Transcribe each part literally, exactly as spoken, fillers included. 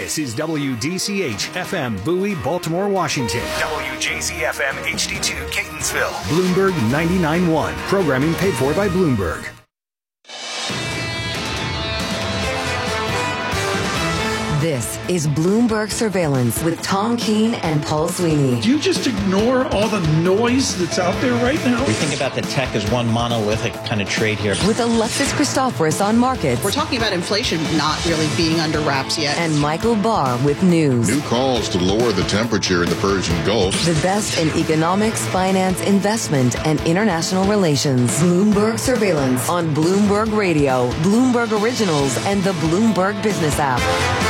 This is W D C H F M Bowie, Baltimore, Washington. W J Z F M H D two, Catonsville. Bloomberg ninety-nine point one. Programming paid for by Bloomberg. This is Bloomberg Surveillance with Tom Keene and Paul Sweeney. Do you just ignore all the noise that's out there right now? We think about the tech as one monolithic kind of trade here. With Alexis Christoforous on markets. We're talking about inflation not really being under wraps yet. And Michael Barr with news. New calls to lower the temperature in the Persian Gulf. The best in economics, finance, investment, and international relations. Bloomberg Surveillance on Bloomberg Radio, Bloomberg Originals, and the Bloomberg Business app.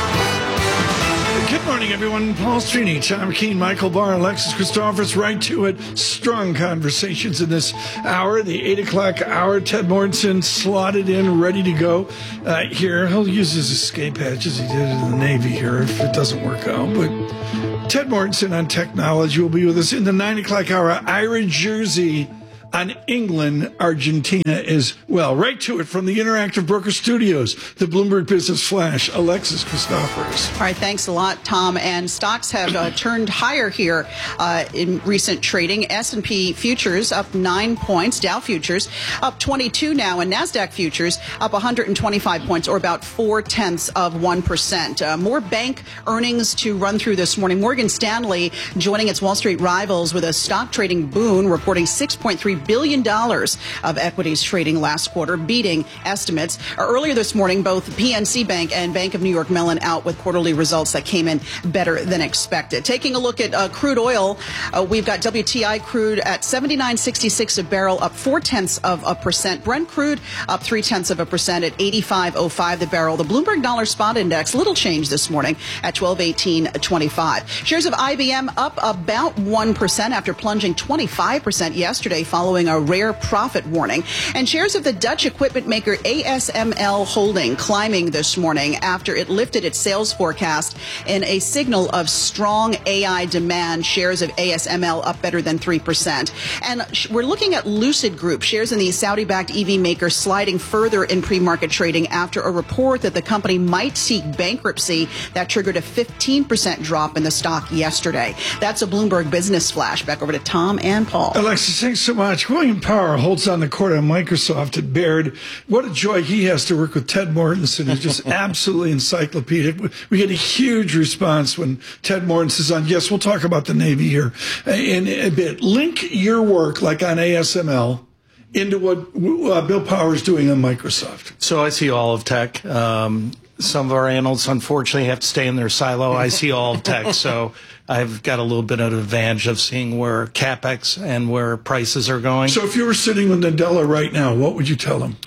Good morning, everyone. Paul Sweeney, Tom Keene, Michael Barr, Alexis Christoforous, right to it. Strong conversations in this hour, the eight o'clock hour. Ted Mortensen slotted in, ready to go uh, here. He'll use his escape hatch as he did in the Navy here if it doesn't work out. But Ted Mortensen on technology will be with us in the nine o'clock hour. Ira Jersey on England, Argentina as well. Right to it from the Interactive Broker Studios, the Bloomberg Business Flash, Alexis Christoforous. All right, thanks a lot, Tom. And stocks have uh, turned higher here uh, in recent trading. S and P futures up nine points, Dow futures up twenty-two now, and NASDAQ futures up one hundred twenty-five points, or about four-tenths of one percent. Uh, more bank earnings to run through this morning. Morgan Stanley joining its Wall Street rivals with a stock trading boon, reporting six point three billion dollars of equities trading last quarter, beating estimates. Earlier this morning, both P N C Bank and Bank of New York Mellon out with quarterly results that came in better than expected. Taking a look at uh, crude oil, uh, we've got W T I crude at seventy-nine sixty-six a barrel, up four-tenths of a percent. Brent crude up three-tenths of a percent at eighty-five oh five the barrel. The Bloomberg Dollar Spot Index, little change this morning at twelve eighteen twenty-five. Shares of I B M up about one percent after plunging twenty-five percent yesterday following a rare profit warning. And shares of the Dutch equipment maker A S M L Holding climbing this morning after it lifted its sales forecast in a signal of strong A I demand. Shares of A S M L up better than three percent. And we're looking at Lucid Group, shares in the Saudi-backed E V maker, sliding further in pre-market trading after a report that the company might seek bankruptcy that triggered a fifteen percent drop in the stock yesterday. That's a Bloomberg Business Flash. Back over to Tom and Paul. Alexis, thanks so much. William Power holds on the court on Microsoft at Baird. What a joy he has to work with Ted Mortensen, who's just absolutely encyclopedic. We get a huge response when Ted Mortensen is on. Yes, we'll talk about the Navy here in a bit. Link your work, like on A S M L, into what uh, Bill Power is doing on Microsoft. So I see all of tech. Um, some of our analysts, unfortunately, have to stay in their silo. I see all of tech, so I've got a little bit of an advantage of seeing where CapEx and where prices are going. So if you were sitting with Nadella right now, what would you tell him?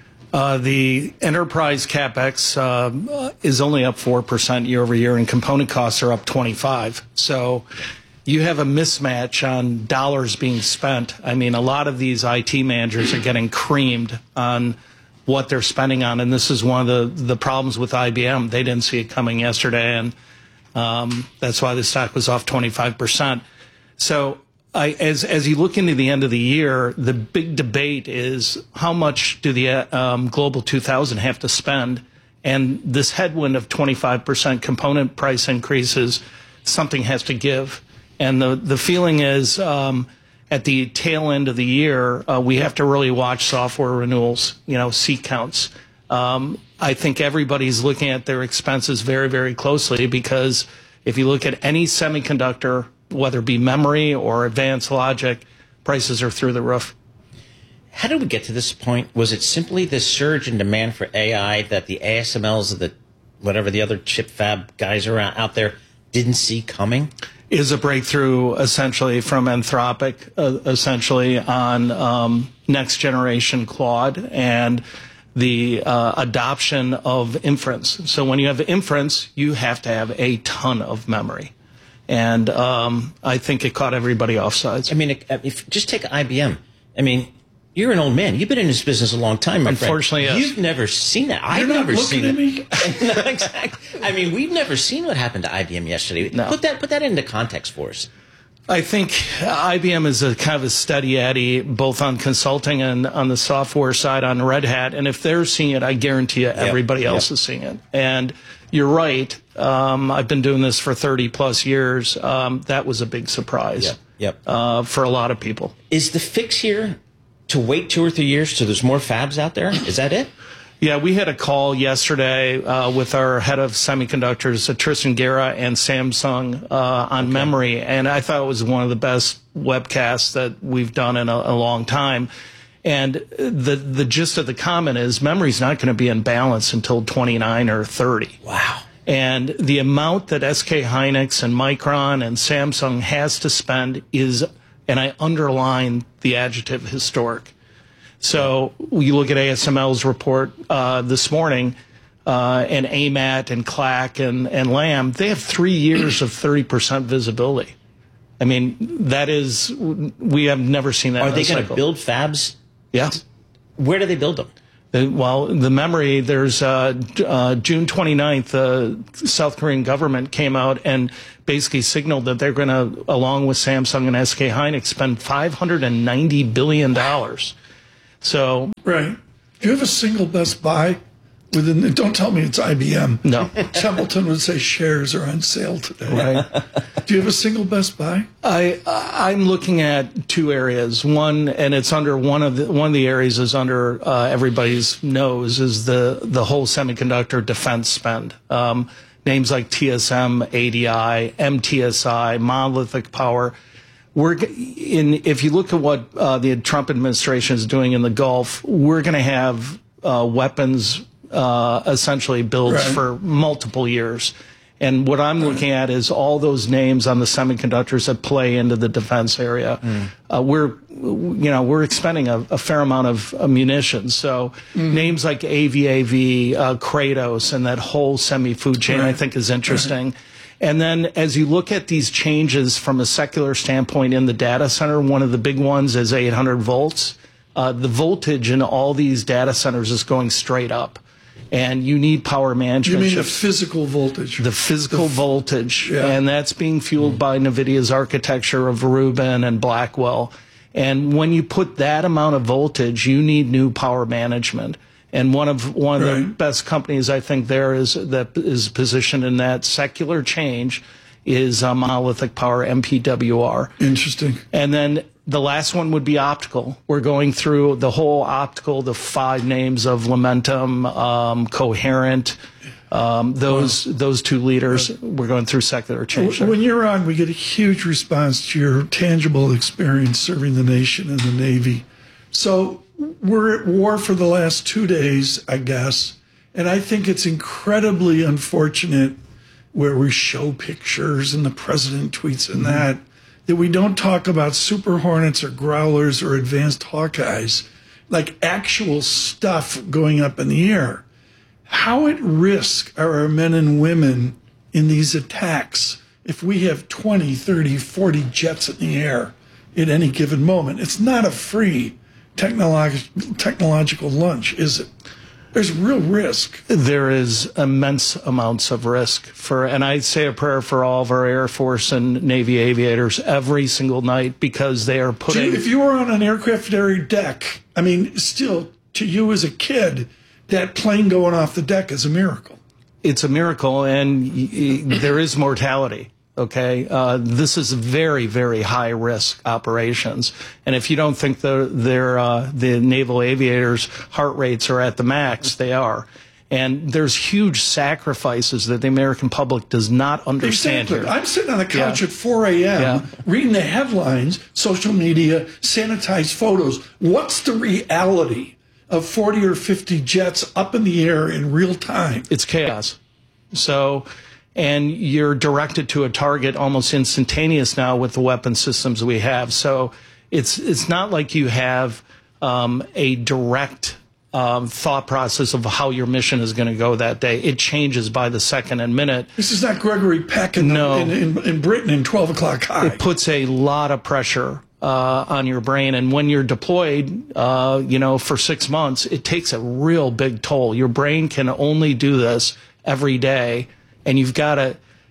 Uh, the enterprise CapEx uh, is only up four percent year over year, and component costs are up twenty-five. So you have a mismatch on dollars being spent. I mean, a lot of these I T managers are getting creamed on what they're spending on, and this is one of the, the problems with I B M. They didn't see it coming yesterday, and um, that's why the stock was off twenty-five percent. So I, as, as you look into the end of the year, the big debate is how much do the um, Global two thousand have to spend? And this headwind of twenty-five percent component price increases, something has to give. And the, the feeling is um, at the tail end of the year, uh, we have to really watch software renewals, you know, seat counts. Um, I think everybody's looking at their expenses very, very closely, because if you look at any semiconductor, whether it be memory or advanced logic, prices are through the roof. How did we get to this point? Was it simply the surge in demand for A I that the A S M Ls, the whatever the other chip fab guys are out there didn't see coming? Is a breakthrough essentially from Anthropic, uh, essentially on um, next generation Claude and the uh, adoption of inference. So when you have inference, you have to have a ton of memory. And um, I think it caught everybody offsides. I mean, if just take I B M. I mean, you're an old man. You've been in this business a long time, my Unfortunately, friend. yes. You've never seen that. I've You're never not seen looking it. at me? No, exactly. I mean, we've never seen what happened to I B M yesterday. No. Put that put that into context for us. I think I B M is a kind of a steady Eddie, both on consulting and on the software side on Red Hat. And if they're seeing it, I guarantee you everybody yep. else yep. is seeing it. And you're right. Um, I've been doing this for thirty plus years. Um, that was a big surprise yep. Yep. Uh, for a lot of people. Is the fix here to wait two or three years so there's more fabs out there? Is that it? Yeah, we had a call yesterday uh, with our head of semiconductors, uh, Tristan Guerra, and Samsung uh, on okay. memory, and I thought it was one of the best webcasts that we've done in a, a long time. And the the gist of the comment is memory's not going to be in balance until twenty-nine or thirty. Wow. And the amount that S K Hynix and Micron and Samsung has to spend is, and I underline the adjective, historic. So you look at A S M L's report uh, this morning, uh, and A M A T and C L A C and, and Lam, they have three years of thirty percent visibility. I mean, that is, we have never seen that. Are in they going to build fabs? Yeah. Where do they build them? Uh, well, the memory, there's uh, uh, June twenty-ninth, the uh, South Korean government came out and basically signaled that they're going to, along with Samsung and S K Hynix, spend five hundred ninety billion dollars. So right. Do you have a single Best Buy within? Don't tell me it's I B M. No. Templeton would say shares are on sale today. Right. Do you have a single Best Buy? I I'm looking at two areas. One, and it's under one of the one of the areas is under uh, everybody's nose is the the whole semiconductor defense spend. Um, names like T S M, A D I, M T S I, Monolithic Power. We're in. If you look at what uh, the Trump administration is doing in the Gulf, we're going to have uh, weapons uh, essentially builds right. for multiple years. And what I'm right. looking at is all those names on the semiconductors that play into the defense area. Mm. Uh, we're, you know, we're expending a, a fair amount of uh, munitions. So mm. names like A V A V, uh, Kratos, and that whole semi-food chain, right. I think, is interesting. Right. And then as you look at these changes from a secular standpoint in the data center, one of the big ones is eight hundred volts. Uh, the voltage in all these data centers is going straight up. And you need power management. You mean the physical voltage? The physical the voltage. Yeah. And that's being fueled mm. by NVIDIA's architecture of Rubin and Blackwell. And when you put that amount of voltage, you need new power management. And one of one of right. the best companies I think there is that is positioned in that secular change is uh, Monolithic Power, M P W R. Interesting. And then the last one would be optical. We're going through the whole optical, the five names of Lumentum, um, Coherent, um, those wow. those two leaders. We're going through secular change. When you're on, we get a huge response to your tangible experience serving the nation in the Navy. So we're at war for the last two days, I guess, and I think it's incredibly unfortunate where we show pictures and the president tweets and mm-hmm. that, that we don't talk about Super Hornets or Growlers or advanced Hawkeyes, like actual stuff going up in the air. How at risk are our men and women in these attacks if we have twenty, thirty, forty jets in the air at any given moment? It's not a free Technolog- technological lunch, is it? There's real risk. There is immense amounts of risk for, and I say a prayer for all of our Air Force and Navy aviators every single night because they are putting. You, if you were on an aircraft carrier deck, I mean, still to you as a kid, that plane going off the deck is a miracle. It's a miracle, and y- y- there is mortality. Okay, uh, this is very, very high risk operations, and if you don't think the their uh, the naval aviators' heart rates are at the max, they are. And there's huge sacrifices that the American public does not understand exactly. here. I'm sitting on the couch yeah. at four a.m. Yeah. reading the headlines, social media, sanitized photos. What's the reality of forty or fifty jets up in the air in real time? It's chaos. So. And you're directed to a target almost instantaneous now with the weapon systems we have. So it's it's not like you have um, a direct um, thought process of how your mission is going to go that day. It changes by the second and minute. This is not Gregory Peck in, no. in, in, in Britain in twelve o'clock high. It puts a lot of pressure uh, on your brain. And when you're deployed, uh, you know, for six months, it takes a real big toll. Your brain can only do this every day. And you've got to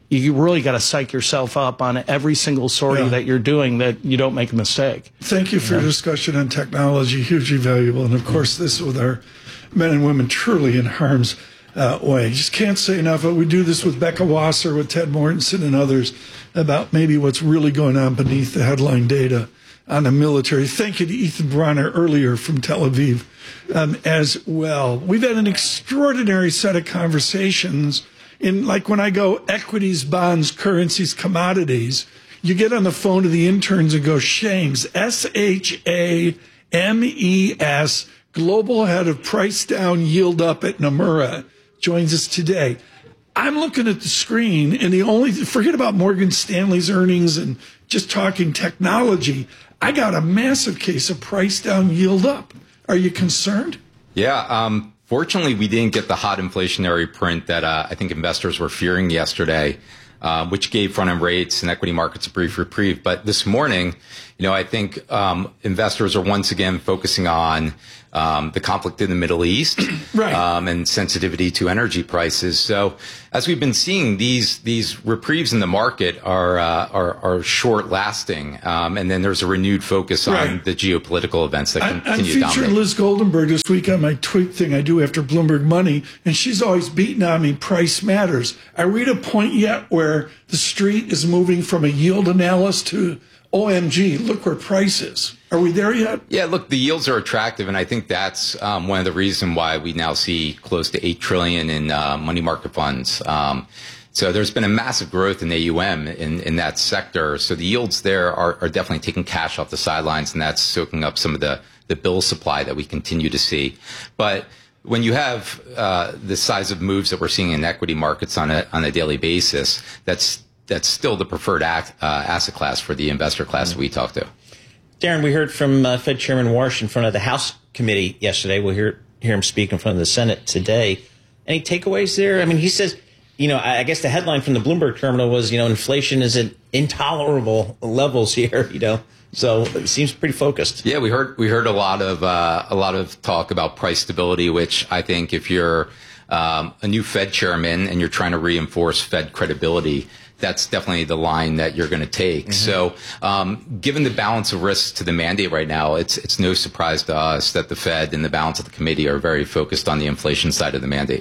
you really got to psych yourself up on every single sortie Yeah. that you're doing that you don't make a mistake. Thank you for your discussion on technology, hugely valuable. And of course, this with our men and women truly in harm's uh, way. Just can't say enough. We do this with Becca Wasser, with Ted Mortensen and others about maybe what's really going on beneath the headline data on the military. Thank you to Ethan Bronner earlier from Tel Aviv um, as well. We've had an extraordinary set of conversations in, like when I go equities, bonds, currencies, commodities, you get on the phone to the interns and go, Shames, S H A M E S, global head of price down, yield up at Nomura, joins us today. I'm looking at the screen, and the only, forget about Morgan Stanley's earnings and just talking technology. I got a massive case of price down, yield up. Are you concerned? Yeah, um, fortunately, we didn't get the hot inflationary print that uh, I think investors were fearing yesterday, uh, which gave front-end rates and equity markets a brief reprieve. But this morning, you know, I think um, investors are once again focusing on um, the conflict in the Middle East, right. um, and sensitivity to energy prices. So, as we've been seeing, these these reprieves in the market are uh, are, are short lasting, um, and then there's a renewed focus on Right. the geopolitical events that I, continue I'm to featuring dominate. Liz Goldenberg this week on my tweet thing I do after Bloomberg Money, and she's always beating on me, price matters. Are we at a point yet where the street is moving from a yield analysis to O M G, look where price is? Are we there yet? Yeah, look, the yields are attractive, and I think that's um, one of the reasons why we now see close to eight trillion dollars in uh, money market funds. Um, so there's been a massive growth in A U M in, in that sector. So the yields there are, are definitely taking cash off the sidelines, and that's soaking up some of the, the bill supply that we continue to see. But when you have uh, the size of moves that we're seeing in equity markets on a on a daily basis, that's that's still the preferred act, uh, asset class for the investor class that we talk to. Darren, we heard from uh, Fed Chairman Warsh in front of the House committee yesterday. We'll hear, hear him speak in front of the Senate today. Any takeaways there? I mean, he says, you know, I guess the headline from the Bloomberg terminal was, you know, inflation is at intolerable levels here, you know. So it seems pretty focused. Yeah, we heard we heard a lot of uh, a lot of talk about price stability, which I think if you're um, a new Fed chairman and you're trying to reinforce Fed credibility, that's definitely the line that you're going to take. Mm-hmm. So, um, given the balance of risks to the mandate right now, it's it's no surprise to us that the Fed and the balance of the committee are very focused on the inflation side of the mandate.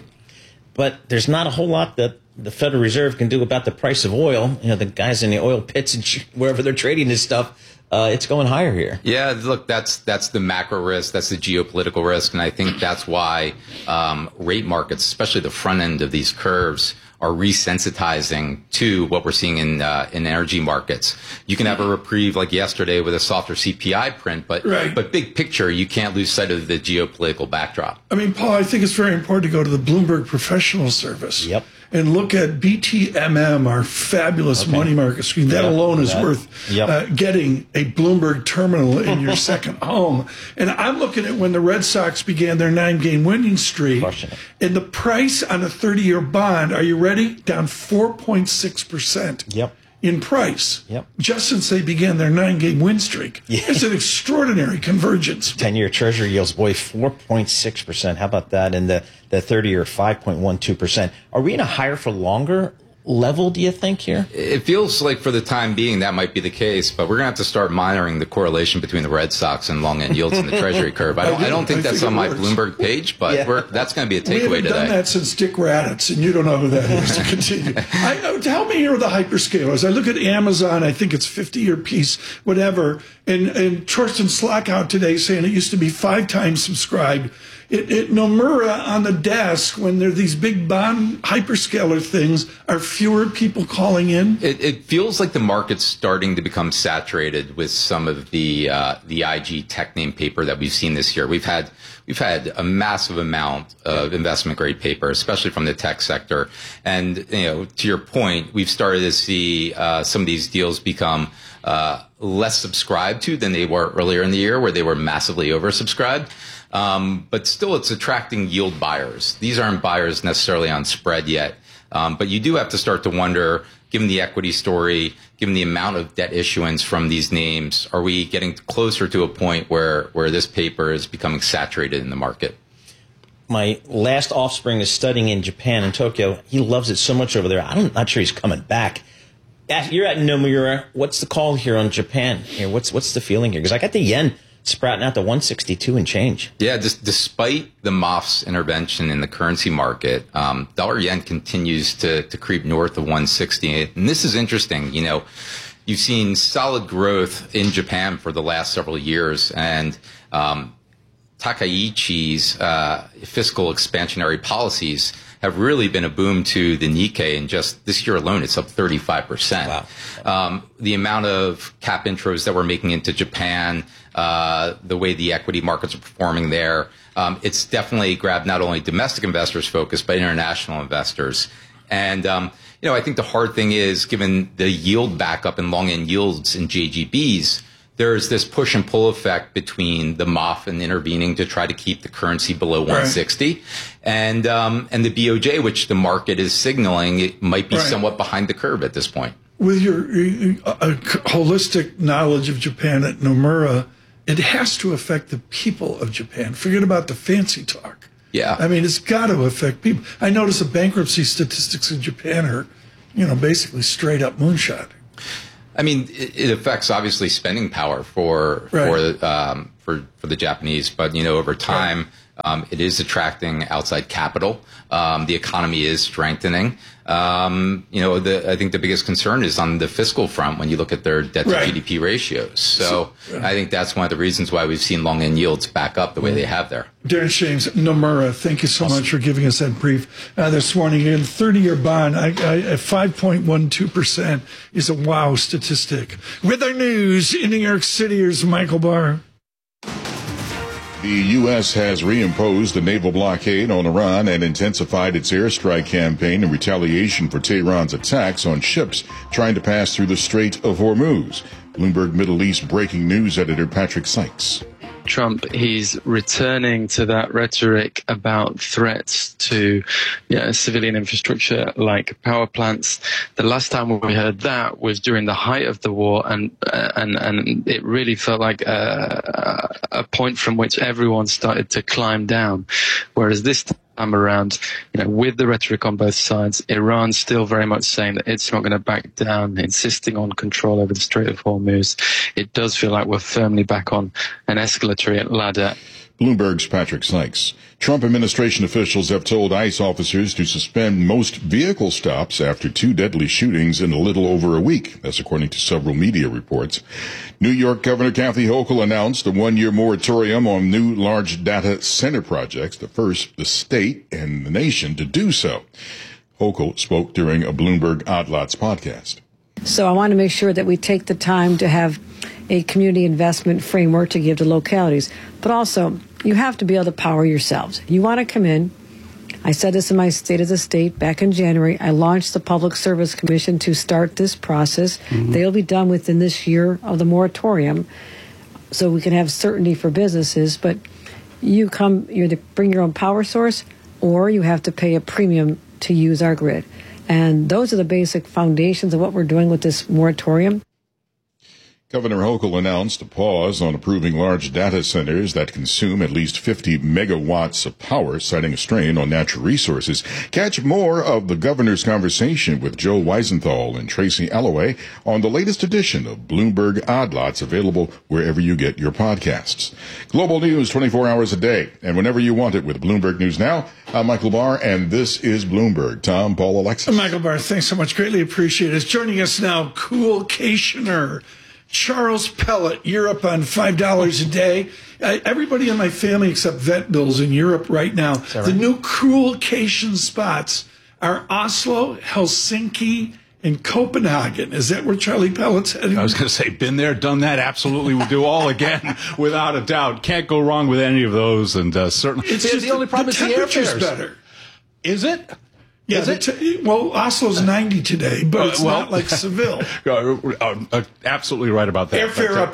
But there's not a whole lot that the Federal Reserve can do about the price of oil. You know, the guys in the oil pits and wherever they're trading this stuff, uh, it's going higher here. Yeah, look, that's that's the macro risk, that's the geopolitical risk, and I think that's why um, rate markets, especially the front end of these curves, are resensitizing to what we're seeing in uh, in energy markets. You can have a reprieve like yesterday with a softer C P I print, but Right. but big picture, you can't lose sight of the geopolitical backdrop. I mean, Paul, I think it's very important to go to the Bloomberg Professional Service. Yep. And look at B T M M, our fabulous Okay. money market screen. That Yep. alone is That- worth yep. uh, getting a Bloomberg terminal in your second home. And I'm looking at when the Red Sox began their nine-game winning streak, Crushing it. and the price on a thirty-year bond, are you ready? Down four point six percent. Yep. In price, Yep. just since they began their nine-game win streak. Yeah. It's an extraordinary convergence. ten-year Treasury yields, boy, four point six percent. How about that? And the, the thirty-year, five point one two percent. Are we in a higher for longer level, do you think, here? It feels like for the time being that might be the case, but we're going to have to start monitoring the correlation between the Red Sox and long end yields in the Treasury curve. I don't, I don't think I that's think on it my works. Bloomberg page, but Yeah. we're, that's going to be a We takeaway haven't done today. that since Dick Raditz, and you don't know who that is. To continue, I, uh, help me here with the hyperscalers. I look at Amazon. I think it's fifty-year piece, whatever. And and Torsten Slack out today saying it used to be five times subscribed. It, it Nomura on the desk when there are these big bond hyperscaler things. Are fewer people calling in? It, it feels like the market's starting to become saturated with some of the uh, the I G tech name paper that we've seen this year. We've had we've had a massive amount of investment grade paper, especially from the tech sector. And you know, to your point, we've started to see uh, some of these deals become uh, less subscribed to than they were earlier in the year, where they were massively oversubscribed. Um, but still, it's attracting yield buyers. These aren't buyers necessarily on spread yet. Um, but you do have to start to wonder, given the equity story, given the amount of debt issuance from these names, are we getting closer to a point where, where this paper is becoming saturated in the market? my last offspring is studying in Japan, in Tokyo. He loves it so much over there. I'm not sure he's coming back. You're at Nomura. What's the call here on Japan? Here, what's what's the feeling here? Because I got the yen sprouting out to one sixty-two and change. Yeah, just despite the M O F's intervention in the currency market, um, dollar yen continues to, to creep north of one sixty. And this is interesting. You know, you've seen solid growth in Japan for the last several years, and um, Takaichi's uh, fiscal expansionary policies have really been a boom to the Nikkei, and just this year alone, it's up thirty-five percent. Wow. Um, the amount of cap intros that we're making into Japan, uh, the way the equity markets are performing there, um, it's definitely grabbed not only domestic investors' focus, but international investors. And, um, you know, I think the hard thing is, given the yield backup and long-end yields in J G Bs, there's this push and pull effect between the M O F and intervening to try to keep the currency below one sixty, right, and um, and the B O J, which the market is signaling it might be right. somewhat behind the curve at this point. With your uh, holistic knowledge of Japan at Nomura, it has to affect the people of Japan. Forget about the fancy talk. Yeah, I mean, it's got to affect people. I notice the bankruptcy statistics in Japan are, you know, basically straight up moonshot. I mean, it, it affects obviously spending power for right. for um, for for the Japanese, but you know, over time, right. um, it is attracting outside capital. Um, the economy is strengthening. Um, you know, the, I think the biggest concern is on the fiscal front when you look at their debt right. to G D P ratios. So, so yeah. I think that's one of the reasons why we've seen long end yields back up the way mm. they have there. Darren Shames, Nomura, thank you so awesome. much for giving us that brief uh, this morning. And thirty-year bond I, I, at five point one two percent is a wow statistic. With our news in New York City, here's Michael Barr. The U S has reimposed a naval blockade on Iran and intensified its airstrike campaign in retaliation for Tehran's attacks on ships trying to pass through the Strait of Hormuz. Bloomberg Middle East breaking news editor Patrick Sykes. Trump, he's returning to that rhetoric about threats to you know, civilian infrastructure like power plants. The last time we heard that was during the height of the war, and uh, and and it really felt like a, a point from which everyone started to climb down. Whereas this time around, you know, with the rhetoric on both sides, Iran's still very much saying that it's not going to back down, insisting on control over the Strait of Hormuz. It does feel like we're firmly back on an escalatory ladder. Bloomberg's Patrick Sykes. Trump administration officials have told ICE officers to suspend most vehicle stops after two deadly shootings in a little over a week. That's according to several media reports. New York Governor Kathy Hochul announced a one-year moratorium on new large data center projects, the first the state and the nation to do so. Hochul spoke during a Bloomberg Odd Lots podcast. So I want to make sure that we take the time to have a community investment framework to give to localities. But also, you have to be able to power yourselves. You want to come in. I said this in my State of the State back in January. I launched the Public Service Commission to start this process. Mm-hmm. They'll be done within this year of the moratorium, so we can have certainty for businesses. But you come, you either bring your own power source, or you have to pay a premium to use our grid. And those are the basic foundations of what we're doing with this moratorium. Governor Hochul announced a pause on approving large data centers that consume at least fifty megawatts of power, citing a strain on natural resources. Catch more of the governor's conversation with Joe Weisenthal and Tracy Alloway on the latest edition of Bloomberg Odd Lots, available wherever you get your podcasts. Global news twenty-four hours a day, and whenever you want it with Bloomberg News Now. I'm Michael Barr, and this is Bloomberg. Tom, Paul, Alexis. Michael Barr, thanks so much. Greatly appreciate it. Joining us now, Coolcationer Charles Pellet, Europe on five dollars a day. Uh, everybody in my family except vet bills in Europe right now. Right? The new Coolcation spots are Oslo, Helsinki, and Copenhagen. Is that where Charlie Pellet's heading? I was going to say, been there, done that. Absolutely, we'll do all again, without a doubt. Can't go wrong with any of those, and uh, certainly. It's just the only problem is the airfares. Better. Is it? Yeah, Is it? T- well, Oslo's ninety today, but uh, it's well, not like Seville. uh, uh, uh, absolutely right about that. Airfare but, uh, update.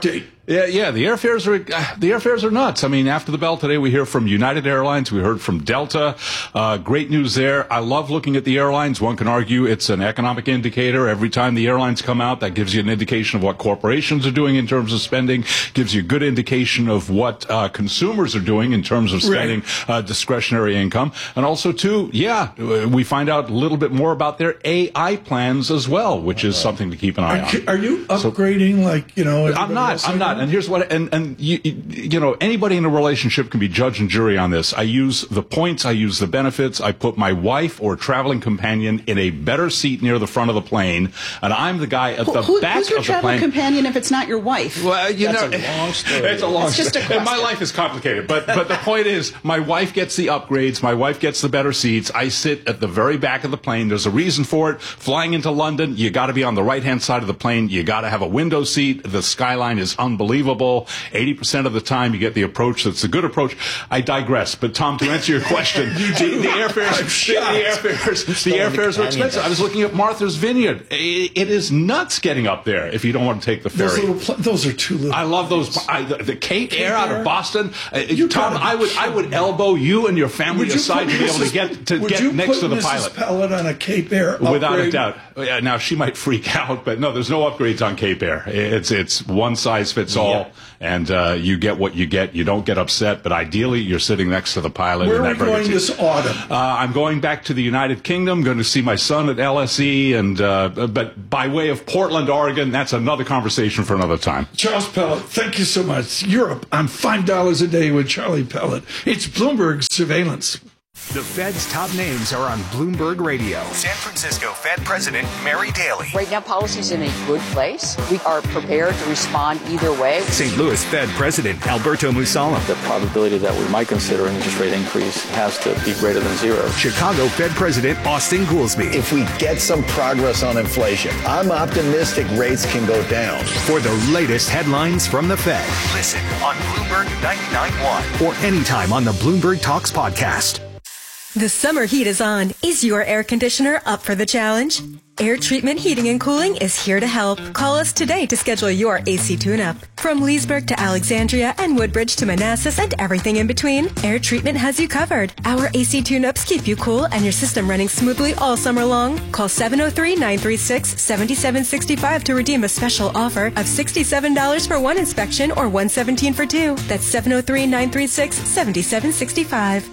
Yeah, yeah. The airfares are uh, the airfares are nuts. I mean, after the bell today, we hear from United Airlines. We heard from Delta. Uh, great news there. I love looking at the airlines. One can argue it's an economic indicator. Every time the airlines come out, that gives you an indication of what corporations are doing in terms of spending. Gives you a good indication of what uh, consumers are doing in terms of spending right. uh, discretionary income. And also, too, yeah, we find out a little bit more about their A I plans as well, which is something to keep an eye are, on. Are you upgrading so, like you know? I'm not. I'm not. And here's what, and, and you, you know, anybody in a relationship can be judge and jury on this. I use the points, I use the benefits, I put my wife or traveling companion in a better seat near the front of the plane, and I'm the guy at who, the who, back of the plane. Who's your traveling companion if it's not your wife? Well, you That's know, a long story. It's a long it's just a story. And my life is complicated, but, but the point is, my wife gets the upgrades, my wife gets the better seats, I sit at the very back of the plane. There's a reason for it. Flying into London, you got to be on the right-hand side of the plane, you got to have a window seat, the skyline is unbelievable. eighty percent of the time you get the approach that's a good approach. I digress. But Tom, to answer your question, the, the airfares, the, the airfares, the airfares are expensive. I was looking at Martha's Vineyard. It, it is nuts getting up there if you don't want to take the ferry. Those, little pl- those are too little. I love those. I, the, the Cape, Cape Air out of Boston. Uh, Tom, I would I would elbow you and your family aside to be able to get to get next to the Missus pilot. Pellet on a Cape Air upgrade? Without a doubt. Now she might freak out, but no, there's no upgrades on Cape Air. It's it's one size fits all, yep. and uh, you get what you get. You don't get upset, but ideally you're sitting next to the pilot. Where are we going this autumn? Uh, I'm going back to the United Kingdom. Going to see my son at L S E, and uh, but by way of Portland, Oregon. That's another conversation for another time. Charles Pellet, thank you so much. Europe on five dollars a day with Charlie Pellet. It's Bloomberg Surveillance. The Fed's top names are on Bloomberg Radio. San Francisco Fed President Mary Daly. Right now, policy's in a good place. We are prepared to respond either way. Saint Louis Fed President Alberto Musalem. The probability that we might consider an interest rate increase has to be greater than zero. Chicago Fed President Austin Goolsbee. If we get some progress on inflation, I'm optimistic rates can go down. For the latest headlines from the Fed, listen on Bloomberg ninety-nine point one or anytime on the Bloomberg Talks podcast. The summer heat is on. Is your air conditioner up for the challenge? Air Treatment Heating and Cooling is here to help. Call us today to schedule your A C tune-up. From Leesburg to Alexandria and Woodbridge to Manassas and everything in between, Air Treatment has you covered. Our A C tune-ups keep you cool and your system running smoothly all summer long. Call seven oh three, nine three six, seven seven six five to redeem a special offer of sixty-seven dollars for one inspection or one hundred seventeen dollars for two. That's seven oh three, nine three six, seven seven six five.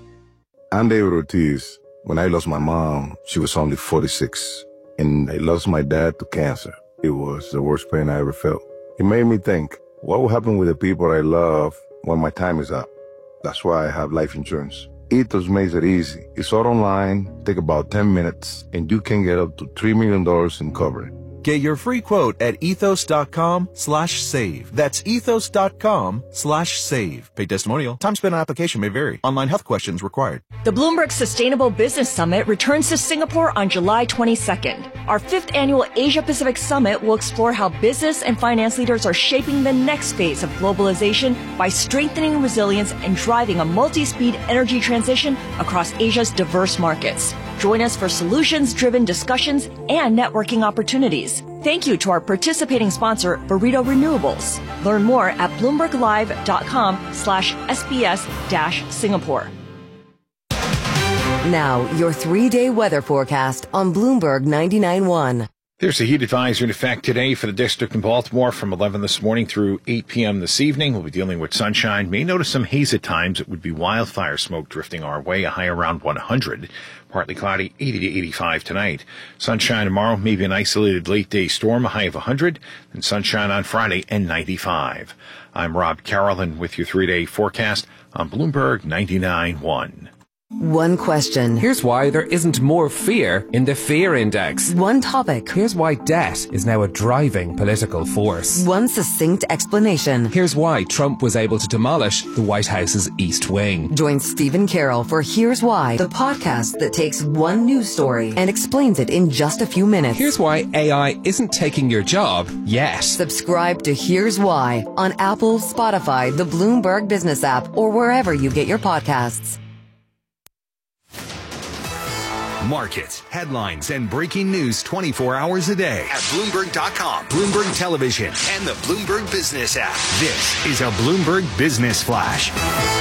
I'm David Ortiz. When I lost my mom, she was only forty-six. And I lost my dad to cancer. It was the worst pain I ever felt. It made me think, what will happen with the people I love when my time is up? That's why I have life insurance. Ethos makes it easy. It's all online, take about ten minutes, and you can get up to three million dollars in coverage. Get your free quote at ethos.com slash save. That's ethos.com slash save. Paid testimonial. Time spent on application may vary. Online health questions required. The Bloomberg Sustainable Business Summit returns to Singapore on July twenty-second. Our fifth annual Asia Pacific Summit will explore how business and finance leaders are shaping the next phase of globalization by strengthening resilience and driving a multi-speed energy transition across Asia's diverse markets. Join us for solutions-driven discussions and networking opportunities. Thank you to our participating sponsor, Burrito Renewables. Learn more at bloomberglive.com slash SBS dash Singapore. Now, your three-day weather forecast on Bloomberg ninety-nine point one. There's a heat advisory in effect today for the district in Baltimore from eleven this morning through eight p.m. this evening. We'll be dealing with sunshine. May notice some haze at times. It would be wildfire smoke drifting our way, a high around one hundred. Partly cloudy, eighty to eighty-five tonight. Sunshine tomorrow, maybe an isolated late-day storm, a high of one hundred. And sunshine on Friday, and ninety-five. I'm Rob Carolyn with your three-day forecast on Bloomberg ninety-nine point one. One question. Here's why there isn't more fear in the fear index. One topic. Here's why debt is now a driving political force. One succinct explanation. Here's why Trump was able to demolish the White House's East Wing. Join Stephen Carroll for Here's Why, the podcast that takes one news story and explains it in just a few minutes. Here's why A I isn't taking your job yet. Subscribe to Here's Why on Apple, Spotify, the Bloomberg Business app, or wherever you get your podcasts. Markets, headlines, and breaking news twenty-four hours a day at Bloomberg dot com, Bloomberg Television, and the Bloomberg Business app. This is a Bloomberg Business Flash.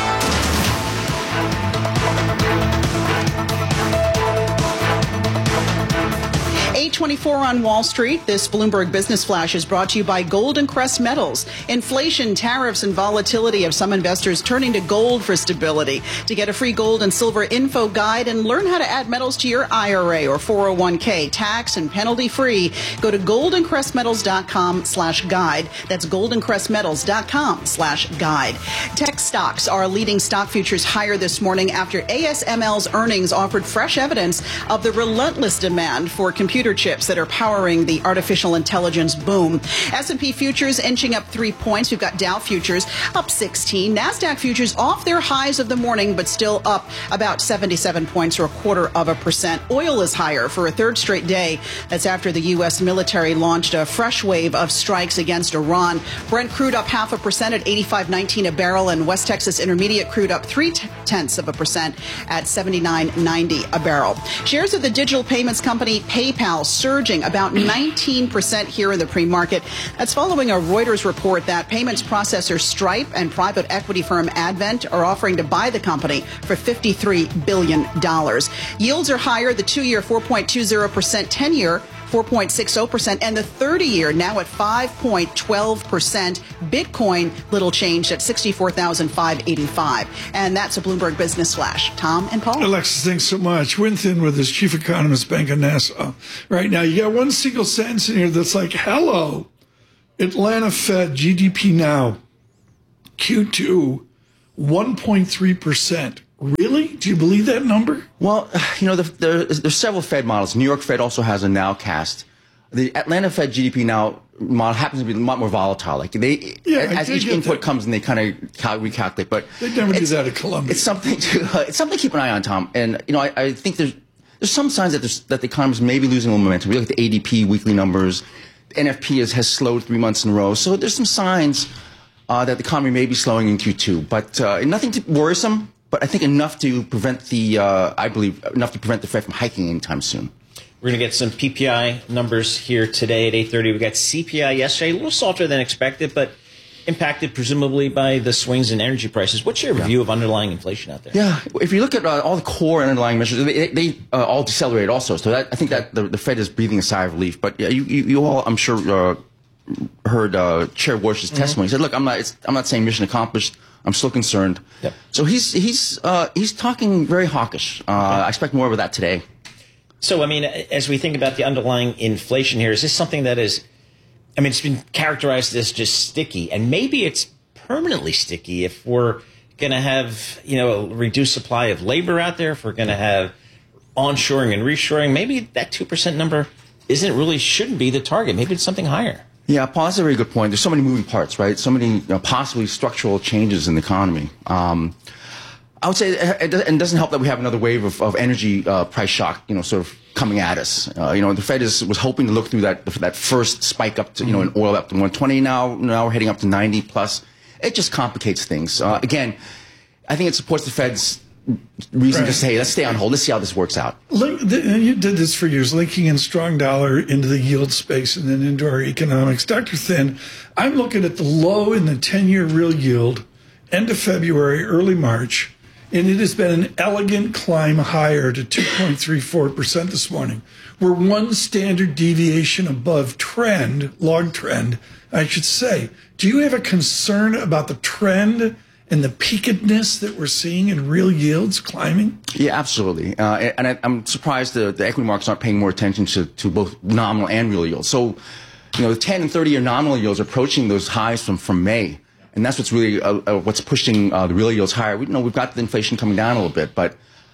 eight twenty-four on Wall Street. This Bloomberg Business Flash is brought to you by Golden Crest Metals. Inflation, tariffs, and volatility have some investors turning to gold for stability. To get a free gold and silver info guide and learn how to add metals to your I R A or four oh one k, tax and penalty free, go to golden crest metals dot com slash guide. That's golden crest metals dot com slash guide. Tech stocks are leading stock futures higher this morning after A S M L's earnings offered fresh evidence of the relentless demand for computer chips that are powering the artificial intelligence boom. S and P futures inching up three points. We've got Dow futures up sixteen. NASDAQ futures off their highs of the morning, but still up about seventy-seven points or a quarter of a percent. Oil is higher for a third straight day. That's after the U S military launched a fresh wave of strikes against Iran. Brent crude up half a percent at eighty-five nineteen a barrel, and West Texas Intermediate crude up three tenths of a percent at seventy-nine ninety a barrel. Shares of the digital payments company PayPal surging about nineteen percent here in the pre-market. That's following a Reuters report that payments processor Stripe and private equity firm Advent are offering to buy the company for fifty-three billion dollars. Yields are higher. The two-year four point two zero percent, ten-year four point six zero percent, and the thirty-year now at five point one two percent. Bitcoin, little changed at sixty-four thousand five hundred eighty-five. And that's a Bloomberg Business Flash. Tom and Paul. Alexis, thanks so much. Winthin with his chief economist, Bank of Nassau. Right now, you got one single sentence in here that's like, hello, Atlanta Fed G D P now, Q two, one point three percent. Really? Do you believe that number? Well, you know, the, the, there's several Fed models. New York Fed also has a nowcast. The Atlanta Fed G D P now model happens to be a lot more volatile. Like they, yeah, as each input that. comes, and they kind of cal- recalculate. But they never do that at Columbia. It's something to uh, it's something to keep an eye on, Tom. And you know, I, I think there's there's some signs that there's, that the economy is maybe losing a little momentum. We look at the A D P weekly numbers. The N F P has, has slowed three months in a row. So there's some signs uh, that the economy may be slowing in Q two, but uh, nothing too worrisome. But I think enough to prevent the, uh, I believe, enough to prevent the Fed from hiking anytime soon. We're going to get some P P I numbers here today at eight thirty. We got C P I yesterday, a little softer than expected, but impacted presumably by the swings in energy prices. What's your yeah. view of underlying inflation out there? Yeah, if you look at uh, all the core underlying measures, they, they uh, all decelerate also. So that, I think that the, the Fed is breathing a sigh of relief. But yeah, you, you, you all, I'm sure, uh, heard uh, Chair Warsh's mm-hmm. testimony. He said, "Look, I'm not. It's, I'm not saying mission accomplished. I'm still concerned." Yep. So he's he's uh, he's talking very hawkish. Uh, okay. I expect more of that today. So I mean, as we think about the underlying inflation here, is this something that is? I mean, it's been characterized as just sticky, and maybe it's permanently sticky if we're going to have you know a reduced supply of labor out there. If we're going to have onshoring and reshoring, maybe that two percent number isn't really shouldn't be the target. Maybe it's something higher. Yeah, Paul, that's a very good point. There's so many moving parts, right? So many you know, possibly structural changes in the economy. Um, I would say it, it doesn't help that we have another wave of, of energy uh, price shock, you know, sort of coming at us. Uh, you know, the Fed is, was hoping to look through that that first spike up to, you know, in oil up to one twenty. Now, now we're heading up to ninety plus. It just complicates things. Uh, again, I think it supports the Fed's reason right. to say, let's stay on hold. Let's see how this works out. Link, the, you did this for years, linking in strong dollar into the yield space and then into our economics. Doctor Thin, I'm looking at the low in the ten-year real yield, end of February, early March, and it has been an elegant climb higher to two point three four percent this morning. We're one standard deviation above trend, log trend, I should say. Do you have a concern about the trend and the peakedness that we're seeing in real yields climbing? Yeah, absolutely. Uh, and I, I'm surprised the, the equity markets aren't paying more attention to, to both nominal and real yields. So, you know, the ten and thirty-year nominal yields are approaching those highs from, from May. And that's what's really uh, uh, what's pushing uh, the real yields higher. We you know we've got the inflation coming down a little bit, but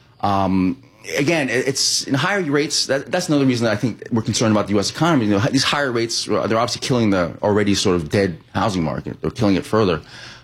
um, again, it's in higher rates. That, that's another reason that I think we're concerned about the U S economy. You know, these higher rates, they're obviously killing the already sort of dead housing market. They're killing it further.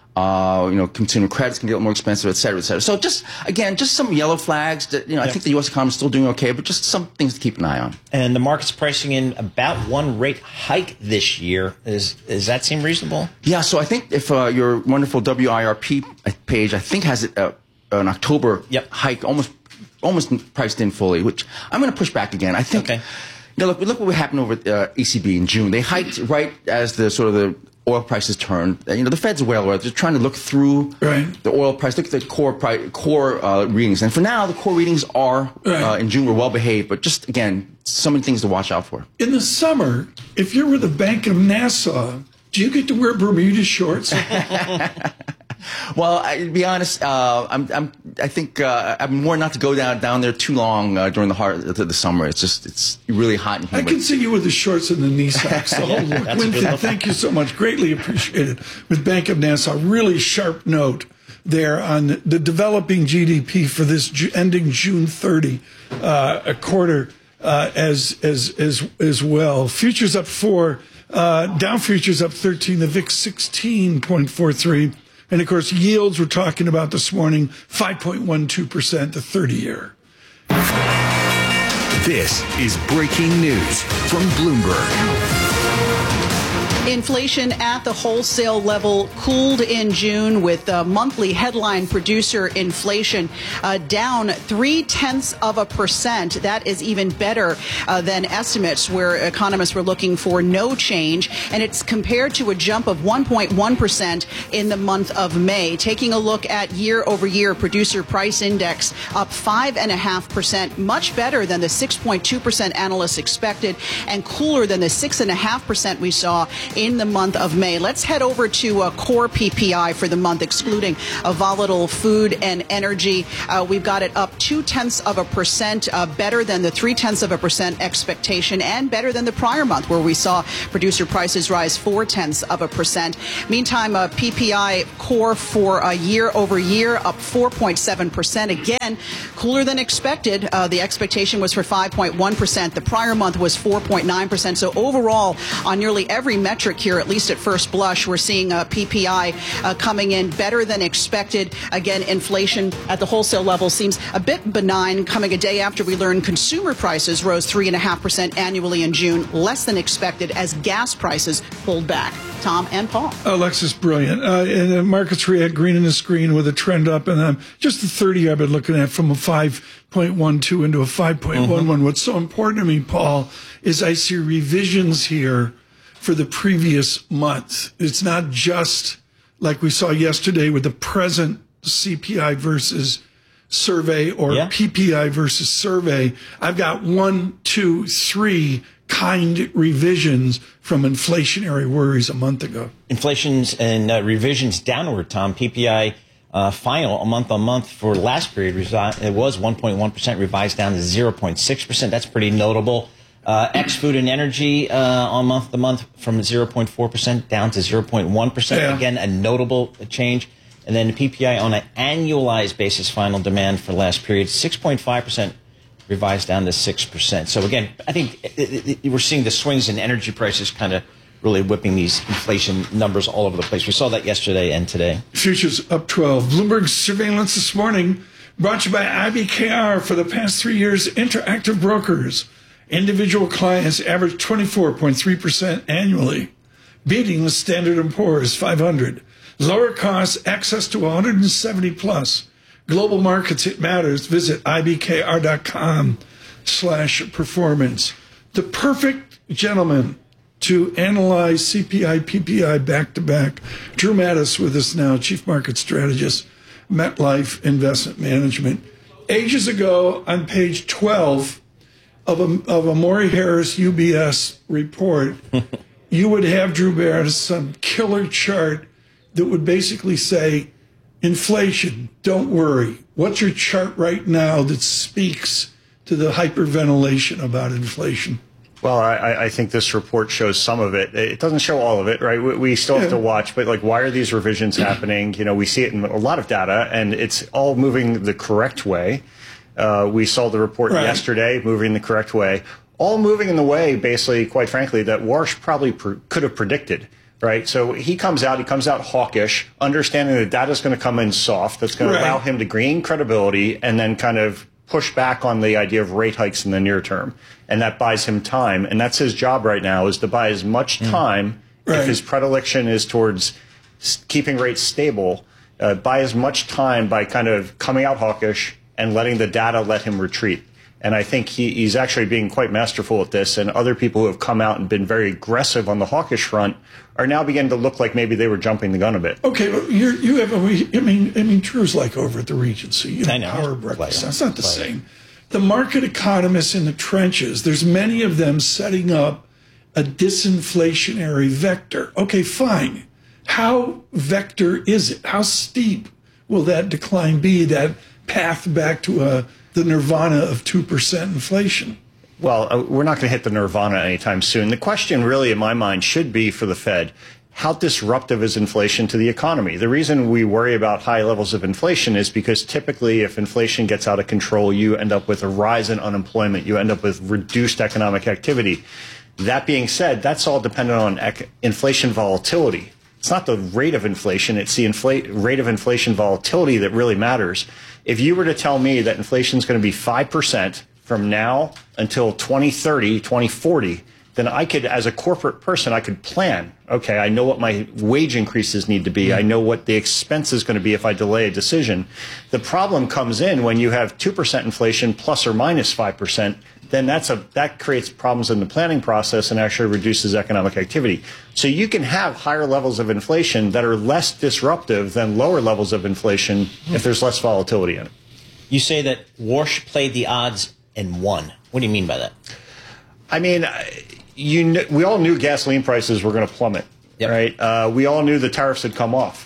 Uh, you know, consumer credits can get more expensive, et cetera, et cetera. So just, again, just some yellow flags that, you know, yeah. I think the U S economy is still doing okay, but just some things to keep an eye on. And the market's pricing in about one rate hike this year. Is, does that seem reasonable? Yeah, so I think if uh, your wonderful W I R P page, I think, has it, uh, an October yep. hike almost almost priced in fully, which I'm going to push back again. I think, okay. you know, look, look what happened over at uh, E C B in June. They hiked right as the sort of the oil prices turned. You know, the Fed's well aware. They're trying to look through right. the oil price, look at the core price, core uh, readings. And for now, the core readings are, right. uh, in June, were well behaved. But just, again, so many things to watch out for. In the summer, if you're with the Bank of Nassau, do you get to wear Bermuda shorts? Well, I, to be honest, uh, I'm, I'm, I think uh, I'm more not to go down down there too long uh, during the heart of the, the summer. It's just it's really hot and humid. I can see you with the shorts and the knee socks. The whole look. Winfrey, thank you so much. Greatly appreciated. With Bank of Nassau, really sharp note there on the developing G D P for this Ju- ending June thirtieth, uh, a quarter uh, as as as as well. Futures up four, uh, Dow futures up thirteen. The V I X sixteen point four three. And, of course, yields we're talking about this morning, five point one two percent, the thirty-year. This is breaking news from Bloomberg. Inflation at the wholesale level cooled in June, with uh, monthly headline producer inflation uh, down three-tenths of a percent. That is even better uh, than estimates, where economists were looking for no change. And it's compared to a jump of one point one percent in the month of May. Taking a look at year-over-year producer price index, up five point five percent, much better than the six point two percent analysts expected, and cooler than the six point five percent we saw in the month of May. Let's head over to uh, core P P I for the month, excluding a volatile food and energy. Uh, we've got it up two tenths of a percent, uh, better than the three tenths of a percent expectation, and better than the prior month, where we saw producer prices rise four tenths of a percent. Meantime, uh, P P I core for a year over year up four point seven percent. Again, cooler than expected. Uh, the expectation was for five point one percent. The prior month was four point nine percent. So overall, on nearly every metric here, at least at first blush, we're seeing uh, P P I uh, coming in better than expected. Again, inflation at the wholesale level seems a bit benign, coming a day after we learned consumer prices rose three point five percent annually in June, less than expected as gas prices pulled back. Tom and Paul. Alexis, brilliant. Uh, and the markets react green in the screen with a trend up. And um, just the thirty I've been looking at from a five point one two into a five point one one. Mm-hmm. What's so important to me, Paul, is I see revisions here for the previous month. It's not just like we saw yesterday with the present C P I versus survey or yeah. P P I versus survey. I've got one, two, three kind revisions from inflationary worries a month ago. Inflations and uh, revisions downward, Tom. P P I uh, final a month on month for last period, it was one point one percent, revised down to zero point six percent. That's pretty notable. Uh, ex food and energy uh, on month to month from zero point four percent down to zero point one percent. Yeah. Again, a notable change. And then the P P I on an annualized basis, final demand for last period, six point five percent, revised down to six percent. So again, I think it, it, we're seeing the swings in energy prices kind of really whipping these inflation numbers all over the place. We saw that yesterday and today. Futures up twelve. Bloomberg surveillance this morning brought to you by I B K R. For the past three years, Interactive Brokers. Individual clients average twenty-four point three percent annually, beating the Standard and Poor's five hundred. Lower costs, access to one hundred seventy plus. Global markets, it matters. Visit I B K R dot com slash performance. The perfect gentleman to analyze C P I, P P I back-to-back. Drew Mattis with us now, Chief Market Strategist, MetLife Investment Management. Ages ago, on page twelve, of a, of a Maury Harris U B S report, you would have, Drew Barrett, some killer chart that would basically say, inflation, don't worry. What's your chart right now that speaks to the hyperventilation about inflation? Well, I, I think this report shows some of it. It doesn't show all of it, right? We, we still have yeah. to watch, but like, why are these revisions happening? You know, we see it in a lot of data, and it's all moving the correct way. Uh, we saw the report right. yesterday, moving the correct way. All moving in the way, basically, quite frankly, that Warsh probably pr- could have predicted, right? So he comes out, he comes out hawkish, understanding that data is going to come in soft, that's going right. to allow him to gain credibility and then kind of push back on the idea of rate hikes in the near term. And that buys him time. And that's his job right now, is to buy as much time, mm. right. if his predilection is towards keeping rates stable, uh, buy as much time by kind of coming out hawkish, and letting the data let him retreat. And I think he, he's actually being quite masterful at this. And other people who have come out and been very aggressive on the hawkish front are now beginning to look like maybe they were jumping the gun a bit. Okay, well, you're, you have, a, I mean, I mean, Drew's like over at the Regency, you know, I know. power breakfast. Player. That's not the Player. same. The market economists in the trenches, there's many of them setting up a disinflationary vector. Okay, fine. How vector is it? How steep will that decline be, that path back to a, the nirvana of two percent inflation? Well, uh, we're not going to hit the nirvana anytime soon. The question really, in my mind, should be for the Fed, how disruptive is inflation to the economy? The reason we worry about high levels of inflation is because typically if inflation gets out of control, you end up with a rise in unemployment. You end up with reduced economic activity. That being said, that's all dependent on ec- inflation volatility. It's not the rate of inflation, it's the infl- rate of inflation volatility that really matters. If you were to tell me that inflation is going to be five percent from now until twenty thirty, twenty forty, then I could, as a corporate person, I could plan. Okay, I know what my wage increases need to be. I know what the expense is going to be if I delay a decision. The problem comes in when you have two percent inflation plus or minus five percent. Then that's a, that creates problems in the planning process and actually reduces economic activity. So you can have higher levels of inflation that are less disruptive than lower levels of inflation if there's less volatility in it. You say that Warsh played the odds and won. What do you mean by that? I mean, you kn- we all knew gasoline prices were going to plummet, yep. right? Uh, we all knew the tariffs had come off.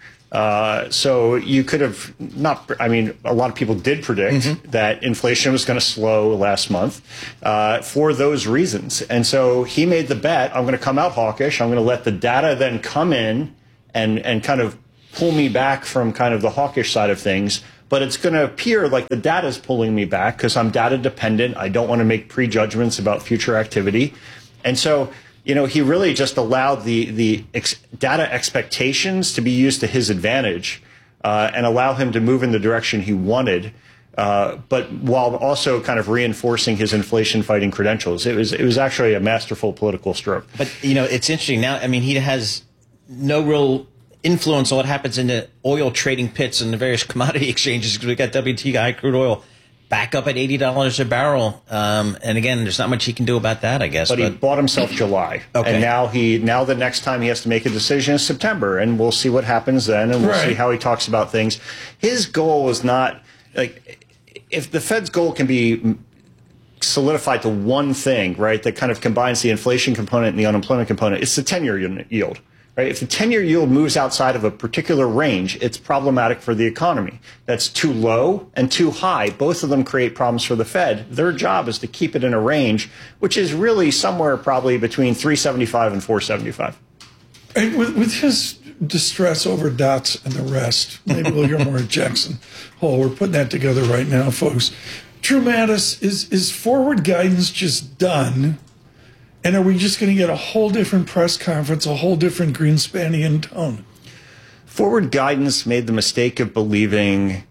Uh, so you could have not, I mean, a lot of people did predict mm-hmm. that inflation was going to slow last month uh, for those reasons. And so he made the bet, I'm going to come out hawkish. I'm going to let the data then come in and, and kind of pull me back from kind of the hawkish side of things. But it's going to appear like the data is pulling me back because I'm data dependent. I don't want to make prejudgments about future activity. And so, you know, he really just allowed the, the ex- data expectations to be used to his advantage uh, and allow him to move in the direction he wanted, uh, but while also kind of reinforcing his inflation fighting credentials. It was, it was actually a masterful political stroke. But, you know, it's interesting now. I mean, he has no real influence on what happens in the oil trading pits and the various commodity exchanges because we got W T I crude oil back up at eighty dollars a barrel. Um, and again, there's not much he can do about that, I guess. But, but he bought himself July. Okay. And now he now the next time he has to make a decision is September. And we'll see what happens then. And we'll right. see how he talks about things. His goal is not like if the Fed's goal can be solidified to one thing, right, that kind of combines the inflation component and the unemployment component, it's the ten-year yield. Right? If the ten-year yield moves outside of a particular range, it's problematic for the economy. That's too low and too high. Both of them create problems for the Fed. Their job is to keep it in a range, which is really somewhere probably between three seventy-five and four seventy-five. And with, with his distress over dots and the rest, maybe we'll hear more at Jackson Hole. We're putting that together right now, folks. Drew Mattis, is, is forward guidance just done? And are we just going to get a whole different press conference, a whole different Greenspanian tone? Forward guidance made the mistake of believing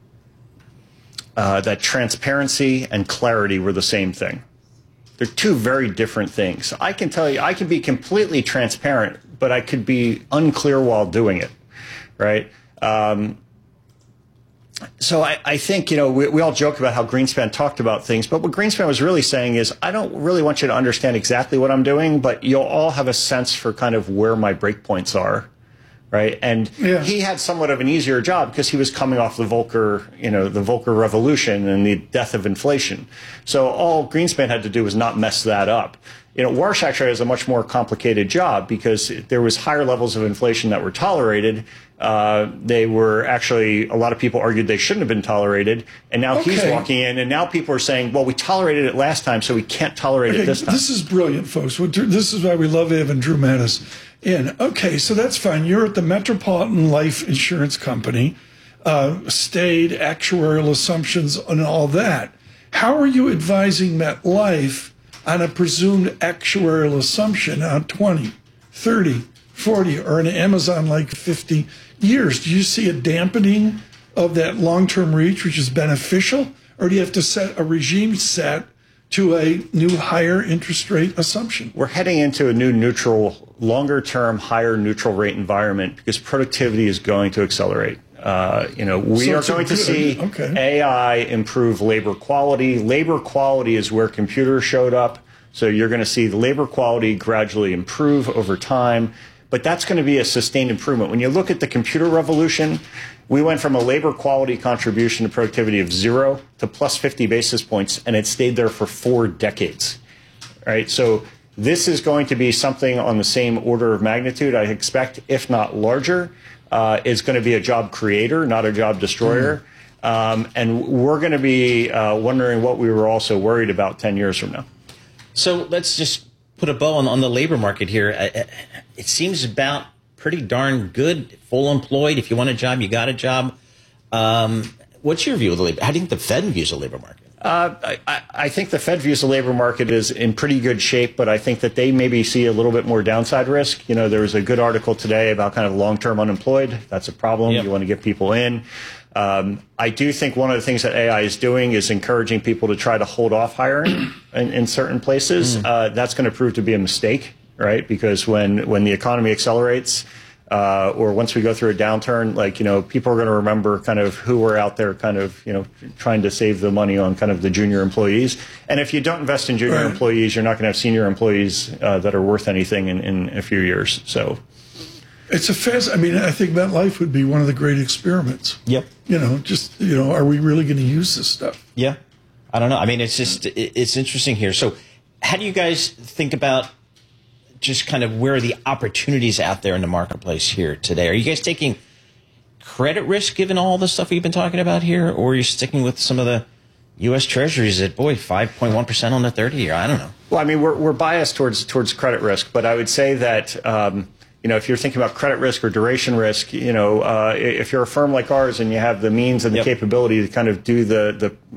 uh, that transparency and clarity were the same thing. They're two very different things. I can tell you, I can be completely transparent, but I could be unclear while doing it, right? Um, So I, I think, you know, we, we all joke about how Greenspan talked about things, but what Greenspan was really saying is, I don't really want you to understand exactly what I'm doing, but you'll all have a sense for kind of where my breakpoints are, right? And yeah. he had somewhat of an easier job because he was coming off the Volcker, you know, the Volcker Revolution and the death of inflation. So all Greenspan had to do was not mess that up. You know, Warsh actually has a much more complicated job because there was higher levels of inflation that were tolerated. Uh, they were actually, a lot of people argued they shouldn't have been tolerated. And now okay. he's walking in, and now people are saying, well, we tolerated it last time, so we can't tolerate okay, it this time. This is brilliant, folks. This is why we love having Drew Mattis in. Okay, so that's fine. You're at the Metropolitan Life Insurance Company, uh, stayed, actuarial assumptions, and all that. How are you advising MetLife on a presumed actuarial assumption on twenty, thirty, forty, or an Amazon like fifty years? Do you see a dampening of that long-term reach, which is beneficial? Or do you have to set a regime set to a new higher interest rate assumption? We're heading into a new neutral, longer-term, higher neutral rate environment because productivity is going to accelerate. Uh, you know, we So are it's a going to good- see okay. A I improve labor quality. Labor quality is where computers showed up. So you're going to see the labor quality gradually improve over time. But that's going to be a sustained improvement. When you look at the computer revolution, we went from a labor quality contribution to productivity of zero to plus fifty basis points, and it stayed there for four decades. Right? So this is going to be something on the same order of magnitude, I expect, if not larger. Uh, is going to be a job creator, not a job destroyer. Mm. Um, and we're going to be uh, wondering what we were also worried about ten years from now. So let's just put a bow on, on the labor market here. Uh, it seems about pretty darn good, full employed. If you want a job, you got a job. Um, what's your view of the labor? How do you think the Fed views the labor market? Uh, I, I think the Fed views the labor market is in pretty good shape, but I think that they maybe see a little bit more downside risk. You know, there was a good article today about kind of long-term unemployed. That's a problem. Yep. You want to get people in. Um, I do think one of the things that A I is doing is encouraging people to try to hold off hiring in, in certain places. Mm. Uh, that's going to prove to be a mistake, right? Because when, when the economy accelerates, Uh, or once we go through a downturn, like, you know, people are going to remember kind of who were out there kind of, you know, trying to save the money on kind of the junior employees. And if you don't invest in junior right. employees, you're not going to have senior employees uh, that are worth anything in, in a few years. So it's a fast. I mean, I think MetLife would be one of the great experiments. Yep. You know, just, you know, are we really going to use this stuff? Yeah. I don't know. I mean, it's just, it's interesting here. So how do you guys think about just kind of where are the opportunities out there in the marketplace here today? Are you guys taking credit risk given all the stuff we've been talking about here, or are you sticking with some of the U S Treasuries at, boy, five point one percent on the thirty year? I don't know. Well, I mean, we're, we're biased towards towards credit risk, but I would say that, um, you know, if you're thinking about credit risk or duration risk, you know, uh, if you're a firm like ours and you have the means and the yep. capability to kind of do the, the